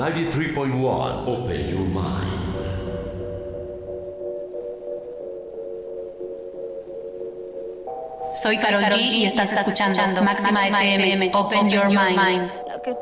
93.1. Open your mind. Soy Karol G y estás escuchando Máxima FM. Open your mind.